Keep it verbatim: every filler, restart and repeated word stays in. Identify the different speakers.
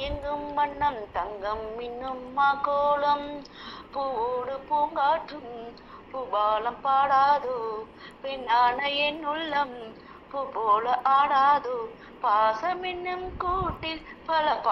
Speaker 1: எங்கும் வண்ணம் தங்கம் மின்னும் மாக்கோலம் பூவோடு பூங்காற்றும் பூபாலம் பாடாதோ பெண்ணான என் உள்ளம் பூ போல ஆடாதோ பாசம் என்னும் கூட்டில் பல